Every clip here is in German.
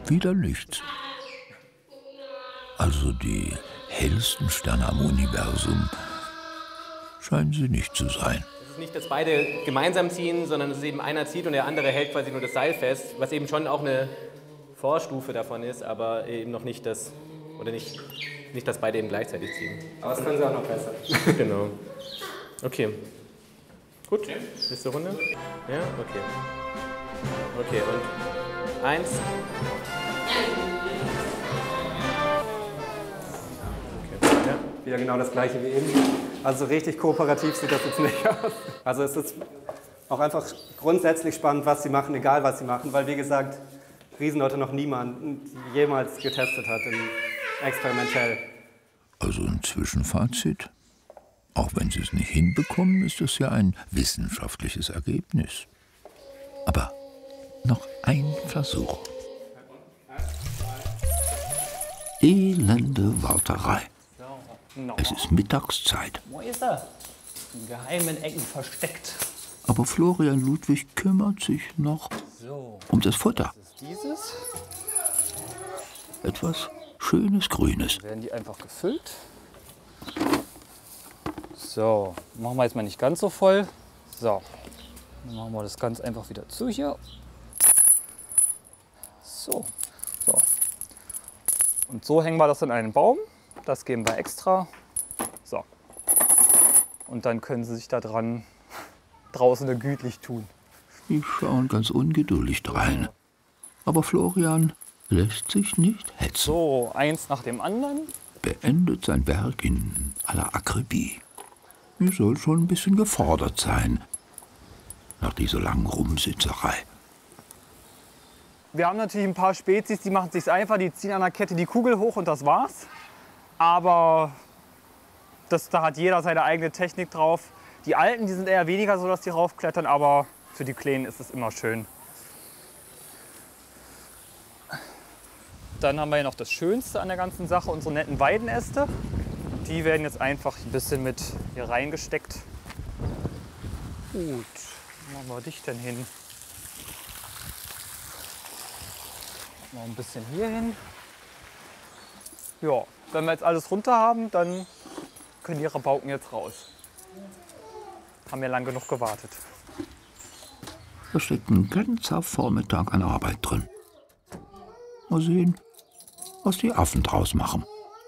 wieder nichts. Also die hellsten Sterne am Universum scheinen sie nicht zu sein. Es ist nicht, dass beide gemeinsam ziehen, sondern es ist eben einer zieht und der andere hält quasi nur das Seil fest, was eben schon auch eine Vorstufe davon ist, aber eben noch nicht das, oder nicht, dass beide eben gleichzeitig ziehen. Aber das können sie auch noch besser. Genau. Okay. Gut, nächste Runde. Ja, okay. Okay, und 1. Okay, ja. Wieder genau das gleiche wie eben. Also richtig kooperativ sieht das jetzt nicht aus. Also es ist auch einfach grundsätzlich spannend, was sie machen, egal was sie machen, weil wie gesagt, Riesenleute noch niemand jemals getestet hat, experimentell. Also ein Zwischenfazit. Auch wenn sie es nicht hinbekommen, ist es ja ein wissenschaftliches Ergebnis. Aber noch ein Versuch. Elende Warterei. Es ist Mittagszeit. Wo ist er? In geheimen Ecken versteckt. Aber Florian Ludwig kümmert sich noch um das Futter. Was ist dieses? Etwas Schönes Grünes. Werden die einfach gefüllt. So, machen wir jetzt mal nicht ganz so voll. So, dann machen wir das ganz einfach wieder zu hier. So, so. Und so hängen wir das an einen Baum. Das geben wir extra. So. Und dann können sie sich da dran draußen gütlich tun. Die schauen ganz ungeduldig drein. Aber Florian lässt sich nicht hetzen. So, eins nach dem anderen. Beendet sein Werk in aller Akribie. Er soll schon ein bisschen gefordert sein nach dieser langen Rumsitzerei. Wir haben natürlich ein paar Spezies, die machen es sich einfach, die ziehen an der Kette die Kugel hoch und das war's. Aber da hat jeder seine eigene Technik drauf. Die Alten, die sind eher weniger so, dass die raufklettern, aber für die Kleinen ist es immer schön. Dann haben wir hier noch das Schönste an der ganzen Sache, unsere netten Weidenäste. Die werden jetzt einfach ein bisschen mit hier reingesteckt. Gut, wo machen wir dich denn hin? Noch ein bisschen hier hin. Ja, wenn wir jetzt alles runter haben, dann können die Rabauken jetzt raus. Haben ja lang genug gewartet. Da steckt ein ganzer Vormittag an Arbeit drin. Mal sehen, was die Affen draus machen.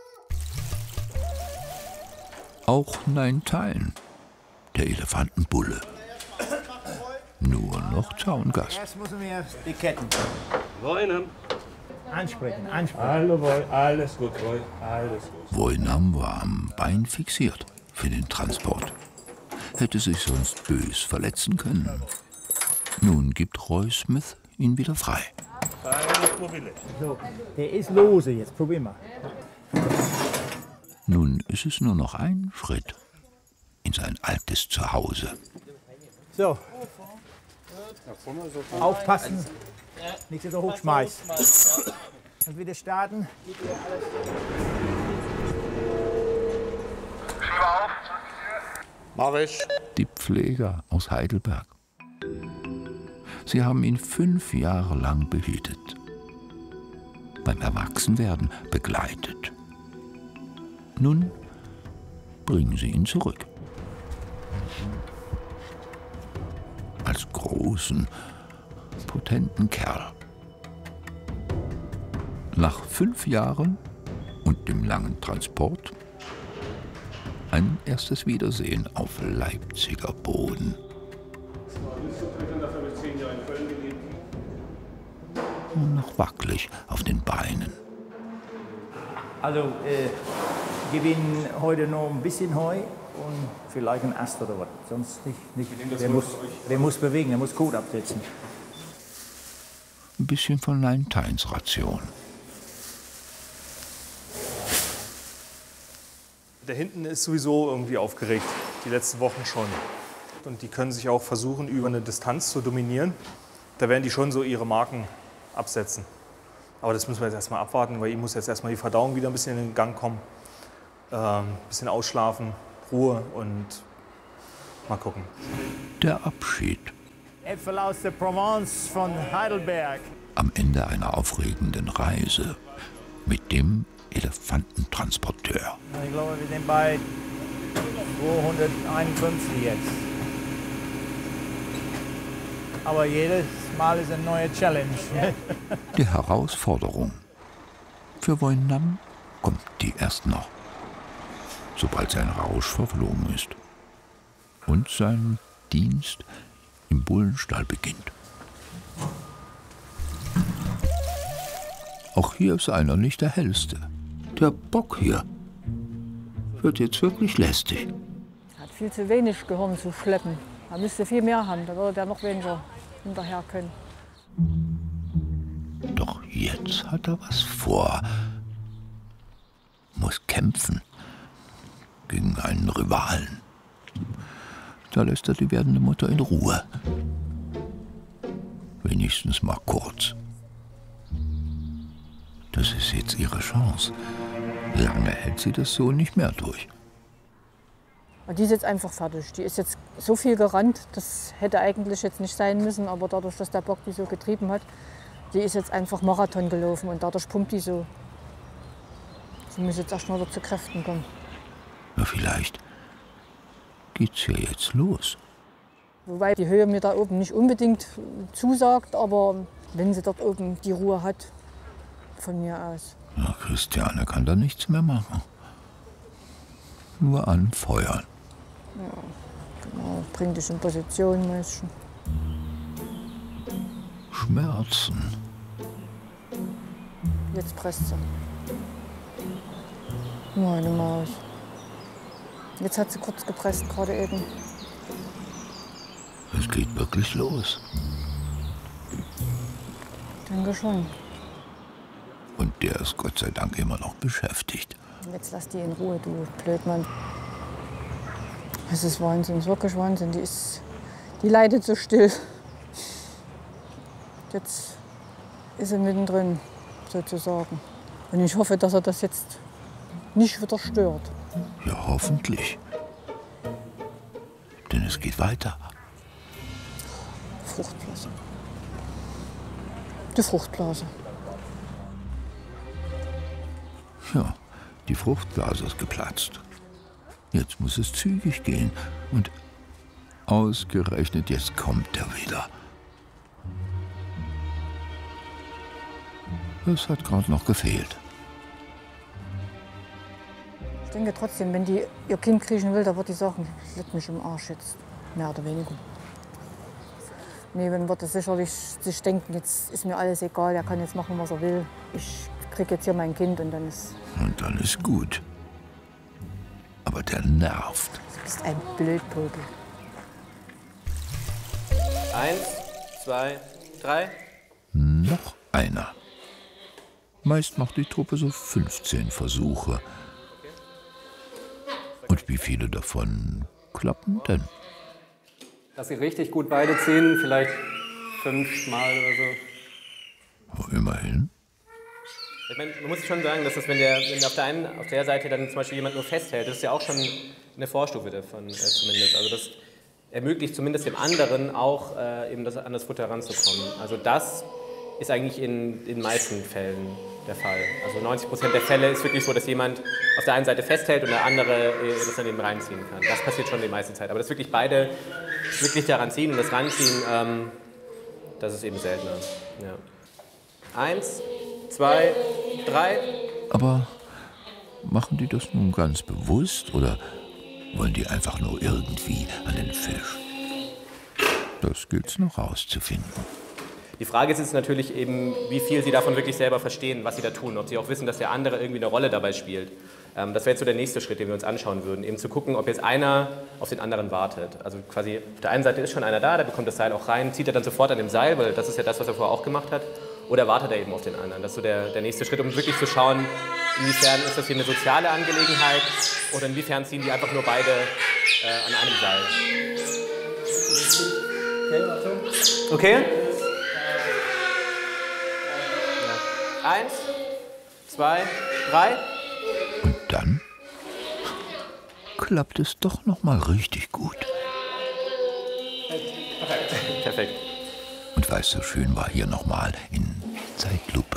Auch Neinteilen, der Elefantenbulle. Nur noch Zaungast. Erst müssen wir die Ketten Woinem. ansprechen, ansprechen. Hallo, Boy. Alles gut, Boy. Alles gut. Woinam war am Bein fixiert für den Transport. Hätte sich sonst bös verletzen können. Nun gibt Roy Smith ihn wieder frei. So, der ist lose, jetzt probieren wir. Nun ist es nur noch ein Schritt in sein altes Zuhause. So, aufpassen, nicht so hochschmeißen. Und wieder starten. Mach ich. Die Pfleger aus Heidelberg. Sie haben ihn 5 Jahre lang behütet. Beim Erwachsenwerden begleitet. Nun bringen sie ihn zurück. Als großen, potenten Kerl. Nach 5 Jahren und dem langen Transport ein erstes Wiedersehen auf Leipziger Boden. Und noch wackelig auf den Beinen. Also, gewinnen heute noch ein bisschen Heu und vielleicht ein Ast oder was. Sonst nicht. Der muss bewegen, der muss Kot absetzen. Ein bisschen von Leinteins Ration. Der hinten ist sowieso irgendwie aufgeregt, die letzten Wochen schon. Und die können sich auch versuchen, über eine Distanz zu dominieren. Da werden die schon so ihre Marken absetzen. Aber das müssen wir jetzt erstmal abwarten, weil ihm muss jetzt erstmal die Verdauung wieder ein bisschen in den Gang kommen. Ein bisschen ausschlafen, Ruhe und mal gucken. Der Abschied. Äpfel aus der Provence von Heidelberg. am Ende einer aufregenden Reise mit dem Elefantentransporteur. Ich glaube, wir sind bei 251 jetzt. Aber jedes Mal ist eine neue Challenge. Die Herausforderung. Für Voinam kommt die erst noch, sobald sein Rausch verflogen ist und sein Dienst im Bullenstall beginnt. Auch hier ist einer nicht der hellste. Der Bock hier wird jetzt wirklich lästig. Hat viel zu wenig Gehirn zu schleppen. Er müsste viel mehr haben, da würde der noch weniger hinterher können. Doch jetzt hat er was vor. Muss kämpfen gegen einen Rivalen. Da lässt er die werdende Mutter in Ruhe. Wenigstens mal kurz. Das ist jetzt ihre Chance. Lange hält sie das so nicht mehr durch. Die ist jetzt einfach fertig. Die ist jetzt so viel gerannt, das hätte eigentlich jetzt nicht sein müssen. Aber dadurch, dass der Bock die so getrieben hat, die ist jetzt einfach Marathon gelaufen und dadurch pumpt die so. Sie muss jetzt erst mal wieder zu Kräften kommen. Na, vielleicht geht's ja jetzt los. Wobei die Höhe mir da oben nicht unbedingt zusagt, aber wenn sie dort oben die Ruhe hat, von mir aus. Na, Christiane kann da nichts mehr machen. Nur anfeuern. Ja, genau. Bring dich in Position, Mäuschen. Schmerzen. Jetzt presst sie. Meine Maus. Jetzt hat sie kurz gepresst, gerade eben. Es geht wirklich los. Denke schon. Und der ist Gott sei Dank immer noch beschäftigt. Jetzt lass die in Ruhe, du Blödmann. Es ist Wahnsinn, es ist wirklich Wahnsinn. Die leidet so still. Jetzt ist sie mittendrin, sozusagen. Und ich hoffe, dass er das jetzt nicht wieder stört. Ja, hoffentlich. Denn es geht weiter. Fruchtblase. Die Fruchtblase. Ja, die Fruchtblase ist geplatzt. Jetzt muss es zügig gehen. Und ausgerechnet jetzt kommt er wieder. Es hat gerade noch gefehlt. Ich denke trotzdem, wenn die ihr Kind kriechen will, da wird die sagen, leck mich im Arsch jetzt. Mehr oder weniger. Nee, dann wird er sicherlich sich denken, jetzt ist mir alles egal, er kann jetzt machen, was er will. Ich kriege jetzt hier mein Kind und dann ist... Und dann ist gut. Aber der nervt. Du bist ein Blödpopel. 1, 2, 3. Noch einer. Meist macht die Truppe so 15 Versuche. Und wie viele davon klappen denn? Dass sie richtig gut beide ziehen, vielleicht 5 Mal oder so. Oh, immerhin. Ich meine, man muss schon sagen, dass das, wenn auf der Seite dann zum Beispiel jemand nur festhält, das ist ja auch schon eine Vorstufe davon zumindest. Also das ermöglicht zumindest dem anderen auch eben an das Futter ranzukommen. Also das ist eigentlich in den meisten Fällen der Fall. Also 90% der Fälle ist wirklich so, dass jemand auf der einen Seite festhält und der andere das dann eben reinziehen kann. Das passiert schon die meiste Zeit. Aber dass wirklich beide wirklich daran ziehen und das ranziehen, das ist eben seltener. Ja. 1, 2, 3. Aber machen die das nun ganz bewusst oder wollen die einfach nur irgendwie an den Fisch? Das gilt's noch rauszufinden. Die Frage ist jetzt natürlich eben, wie viel sie davon wirklich selber verstehen, was sie da tun. Ob sie auch wissen, dass der andere irgendwie eine Rolle dabei spielt. Das wäre jetzt so der nächste Schritt, den wir uns anschauen würden. Eben zu gucken, ob jetzt einer auf den anderen wartet. Also quasi auf der einen Seite ist schon einer da, der bekommt das Seil auch rein, zieht er dann sofort an dem Seil, weil das ist ja das, was er vorher auch gemacht hat. Oder wartet er eben auf den anderen? Das ist so der nächste Schritt, um wirklich zu schauen, inwiefern ist das hier eine soziale Angelegenheit oder inwiefern ziehen die einfach nur beide an einem Seil. Okay, warte. Okay? 1, 2, 3. Und dann klappt es doch noch mal richtig gut. Perfekt. Und weißt du, schön war hier noch mal in Zeitlupe.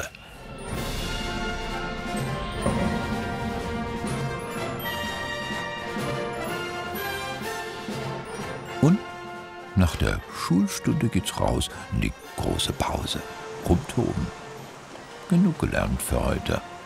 Und nach der Schulstunde geht's raus in die große Pause. Rumtoben. Genug gelernt für heute.